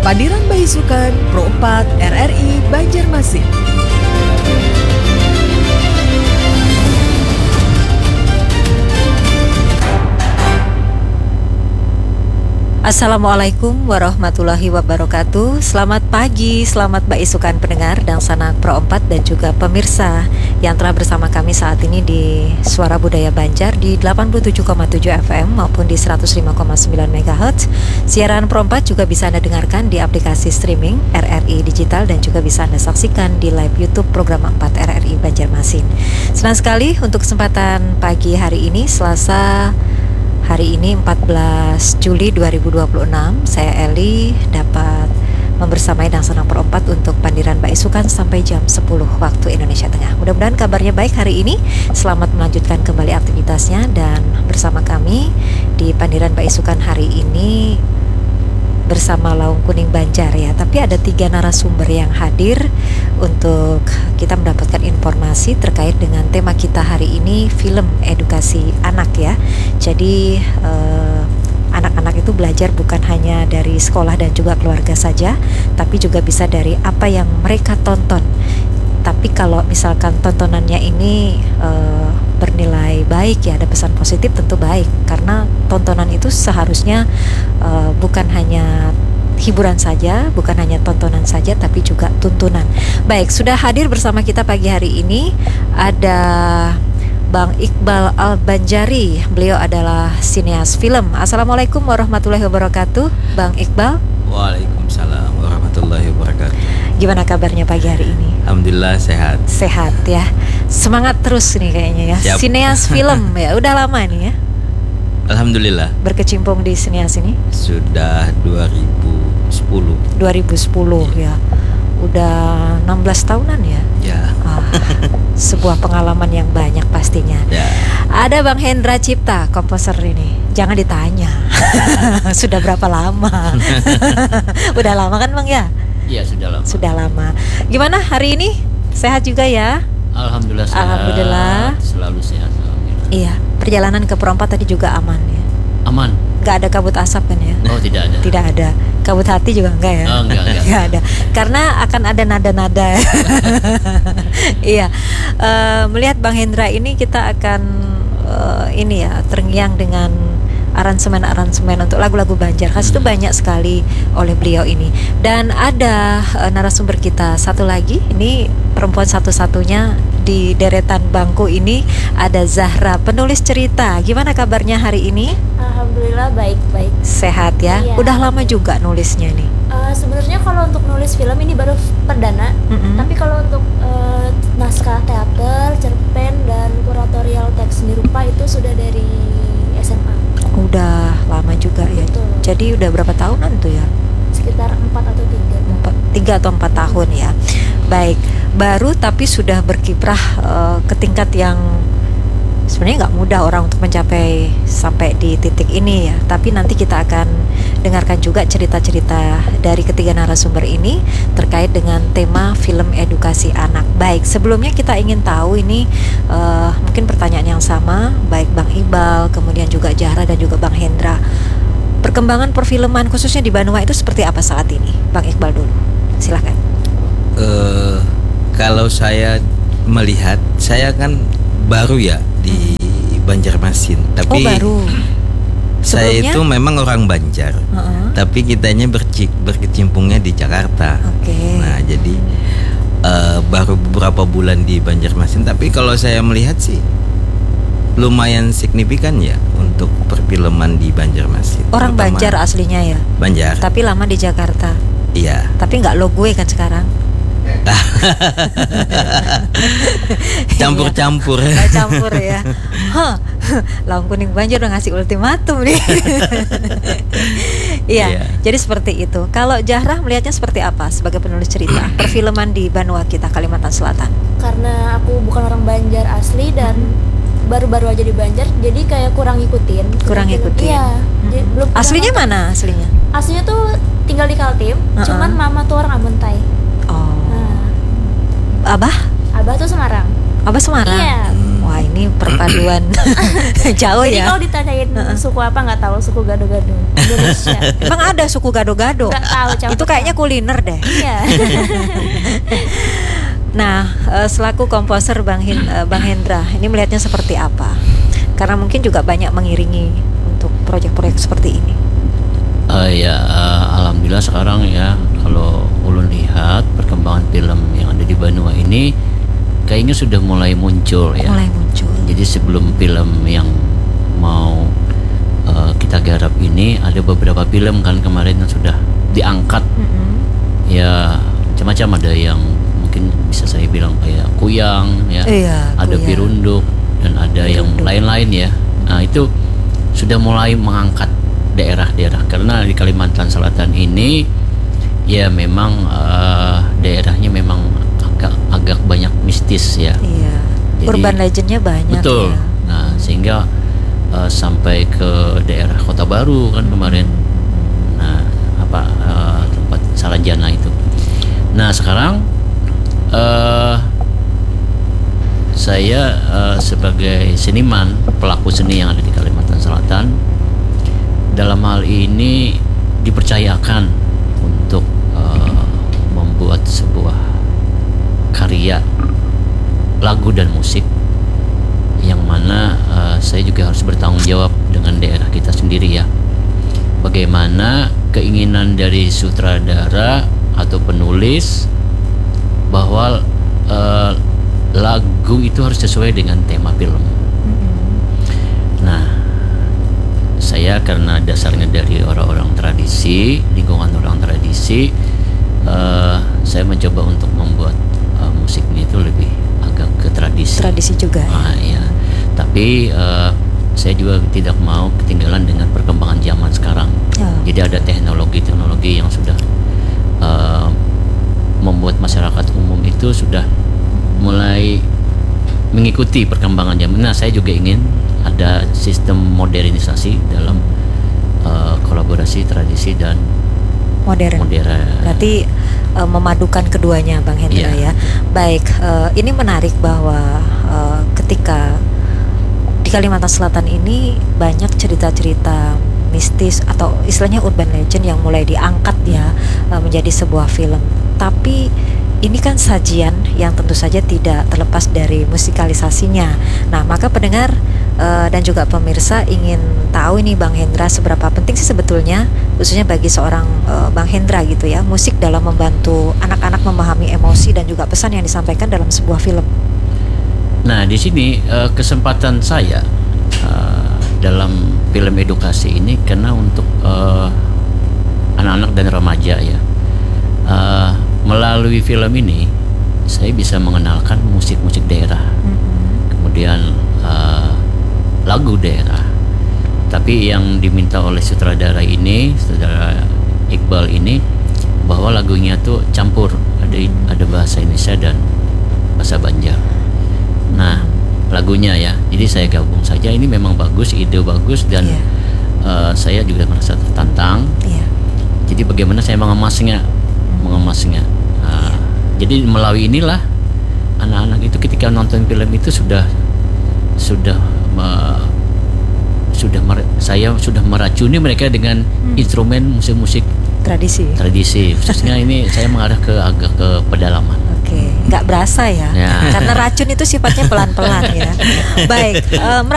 Padiran Bayi Sukan Pro 4 RRI Banjarmasin. Assalamualaikum warahmatullahi wabarakatuh. Selamat pagi, selamat baisukan pendengar dan sanak Pro 4 dan juga pemirsa yang telah bersama kami saat ini di Suara Budaya Banjar di 87,7 FM maupun di 105,9 MHz. Siaran Pro 4 juga bisa Anda dengarkan di aplikasi streaming RRI Digital dan juga bisa Anda saksikan di live YouTube program 4 RRI Banjarmasin. Senang sekali untuk kesempatan pagi hari ini, Selasa hari ini 14 Juli 2026, saya Eli dapat membersamai dan senang Pro 4 untuk Padiran Baisukan sampai jam 10 waktu Indonesia Tengah. Mudah-mudahan kabarnya baik hari ini. Selamat melanjutkan kembali aktivitasnya dan bersama kami di Padiran Baisukan hari ini bersama Laung Kuning Banjar ya. Tapi ada 3 narasumber yang hadir untuk kita mendapatkan informasi terkait dengan tema kita hari ini, film edukasi anak ya. Jadi anak-anak itu belajar bukan hanya dari sekolah dan juga keluarga saja, tapi juga bisa dari apa yang mereka tonton. Tapi kalau misalkan tontonannya ini bernilai baik ya, ada pesan positif, tentu baik, karena tontonan itu seharusnya bukan hanya hiburan saja, bukan hanya tontonan saja, tapi juga tuntunan. Baik, sudah hadir bersama kita pagi hari ini ada Bang Iqbal Al-Banjari. Beliau adalah sineas film. Assalamualaikum warahmatullahi wabarakatuh, Bang Iqbal. Waalaikumsalam warahmatullahi wabarakatuh. Gimana kabarnya pagi hari ini? Alhamdulillah sehat. Sehat ya. Semangat terus nih kayaknya ya. Siap. Sineas film ya. Udah lama nih ya Alhamdulillah. berkecimpung di sineas ini? Sudah 2010. 2010 ya. Udah 16 tahunan ya. Ya. Sebuah pengalaman yang banyak pastinya. Ya. Ada Bang Hendra Cipta, komposer ini. Jangan ditanya. Sudah berapa lama? Udah lama kan Bang ya? Iya, sudah lama. Sudah lama. Gimana hari ini? Sehat juga ya? Alhamdulillah sehat. Alhamdulillah. Selalu sehat. Alhamdulillah. Iya, perjalanan ke Pro 4 tadi juga aman ya. Aman. Gak ada kabut asap kan ya? Oh, tidak ada. Tidak ada. Kabut hati juga enggak ya? Oh, enggak. Nggak ada. Karena akan ada nada-nada. Iya. Melihat Bang Hendra ini kita akan ini ya, terngiang dengan aransemen-aransemen untuk lagu-lagu Banjar khas itu banyak sekali oleh beliau ini. Dan ada narasumber kita satu lagi, ini perempuan satu-satunya di deretan bangku ini, ada Zahra, penulis cerita. Gimana kabarnya hari ini? Alhamdulillah baik-baik. Sehat ya? Iya. Udah lama juga nulisnya nih? Sebenarnya kalau untuk nulis film ini baru perdana. Tapi kalau untuk naskah teater, cerpen, dan kuratorial teks seni rupa itu sudah dari SMA. Udah lama juga ya. Betul. Jadi udah berapa tahunan tuh ya? Sekitar 4 atau 3 3 atau 4 tahun ya. Baik, baru tapi sudah berkiprah ke tingkat yang sebenarnya nggak mudah orang untuk mencapai sampai di titik ini ya. Tapi nanti kita akan dengarkan juga cerita-cerita dari ketiga narasumber ini terkait dengan tema film edukasi anak. Baik, sebelumnya kita ingin tahu ini mungkin pertanyaan yang sama, baik Bang Iqbal, kemudian juga Zahra dan juga Bang Hendra. Perkembangan perfilman khususnya di Banua itu seperti apa saat ini? Bang Iqbal dulu, silahkan. Kalau saya melihat, saya kan baru ya di Banjarmasin, tapi baru. saya Sebelumnya? itu memang orang Banjar, tapi kitanya berkecimpungnya di Jakarta. Oke. Nah, jadi baru beberapa bulan di Banjarmasin, tapi kalau saya melihat sih lumayan signifikan ya untuk perfilman di Banjarmasin. Orang Terutama Banjar aslinya ya, Banjar. tapi lama di Jakarta. Iya. Tapi nggak lo gue kan sekarang. Campur-campur. Nggak campur ya. Laung Kuning Banjar udah ngasih ultimatum nih. Iya, jadi seperti itu. Kalau Zahra melihatnya seperti apa sebagai penulis cerita perfilman di Banua kita, Kalimantan Selatan? Karena aku bukan orang Banjar asli dan baru-baru aja di Banjar, jadi kayak kurang ngikutin. Iya. Belum pernah Aslinya nonton. mana aslinya? Aslinya tuh tinggal di Kaltim, cuman mama tuh orang Ambontai. Oh. Nah, Abah? Abah tuh Semarang. Abah Semarang? Iya. Wah, ini perpaduan jauh Jadi ya. kalau ditanyain suku apa nggak tahu, suku gado-gado Indonesia. Emang ada suku gado-gado? Nggak tahu, campur. Itu kayaknya kuliner deh. Iya. Nah, selaku komposer Bang Hendra, ini melihatnya seperti apa? Karena mungkin juga banyak mengiringi untuk proyek-proyek seperti ini. Alhamdulillah sekarang ya, kalau ulun lihat perkembangan film yang ada di Banua ini kayaknya sudah mulai muncul ya. Mulai muncul. Jadi sebelum film yang mau kita garap ini, ada beberapa film kan kemarin yang sudah diangkat. Ya macam-macam, ada yang mungkin bisa saya bilang kayak Kuyang ya, Iya, ada Kuyang. Pirunduk, dan ada yang lain-lain ya. Nah itu sudah mulai mengangkat daerah-daerah, karena di Kalimantan Selatan ini ya memang daerahnya memang agak banyak mistis ya. Iya. Jadi, Urban legendnya banyak. betul. Ya. Nah sehingga sampai ke daerah Kota Baru kan kemarin. Nah tempat Salanjana itu. Nah sekarang saya sebagai seniman, pelaku seni yang ada di Kalimantan Selatan, dalam hal ini dipercayakan untuk membuat sebuah karya lagu dan musik yang mana saya juga harus bertanggung jawab dengan daerah kita sendiri ya. Bagaimana keinginan dari sutradara atau penulis bahwa lagu itu harus sesuai dengan tema film. Nah, saya karena dasarnya dari orang-orang tradisi, lingkungan orang tradisi, saya mencoba untuk membuat musiknya itu lebih agak ke tradisi. Tradisi juga. Ya? Ya. Tapi saya juga tidak mau ketinggalan dengan perkembangan zaman sekarang. Jadi ada teknologi yang sudah membuat masyarakat umum itu sudah mulai mengikuti perkembangan zaman. Nah, saya juga ingin ada sistem modernisasi dalam kolaborasi tradisi dan Modern. Berarti memadukan keduanya, Bang Hendra ya. Baik, ini menarik bahwa ketika di Kalimantan Selatan ini banyak cerita-cerita mistis atau istilahnya urban legend yang mulai diangkat ya menjadi sebuah film. Tapi ini kan sajian yang tentu saja tidak terlepas dari musikalisasinya. Nah, maka pendengar dan juga pemirsa ingin tahu ini Bang Hendra, seberapa penting sih sebetulnya khususnya bagi seorang Bang Hendra gitu ya, musik dalam membantu anak-anak memahami emosi dan juga pesan yang disampaikan dalam sebuah film. Nah, di sini kesempatan saya dalam film edukasi ini karena untuk anak-anak dan remaja ya. Melalui film ini saya bisa mengenalkan musik-musik daerah, kemudian lagu daerah. Tapi yang diminta oleh sutradara Iqbal ini bahwa lagunya tuh campur, ada bahasa Indonesia dan bahasa Banjar. Nah, lagunya ya, jadi saya gabung saja. Ini memang bagus, ide bagus, dan saya juga merasa tertantang. Jadi bagaimana saya mengemasnya. Jadi melalui inilah anak-anak itu ketika nonton film itu saya sudah meracuni mereka dengan instrumen musik-musik tradisi. Khususnya ini saya mengarah agak ke pedalaman. Oke, nggak berasa ya. Karena racun itu sifatnya pelan-pelan ya. Baik.